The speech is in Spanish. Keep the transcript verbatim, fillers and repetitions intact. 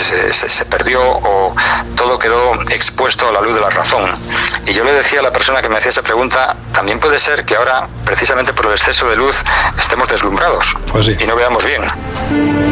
se, se, se perdió o todo quedó expuesto a la luz de la razón. Y yo le decía a la persona que me hacía esa pregunta, también puede ser que ahora, precisamente por el exceso de luz, estemos deslumbrados, pues sí, y no veamos bien.